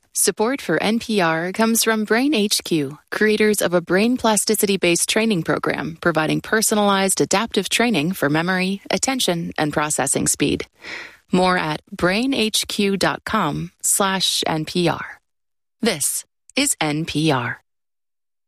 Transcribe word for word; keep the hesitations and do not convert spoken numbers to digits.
Support for N P R comes from Brain H Q, creators of a brain plasticity-based training program providing personalized adaptive training for memory, attention, and processing speed. More at brainhq.com slash NPR. This is N P R.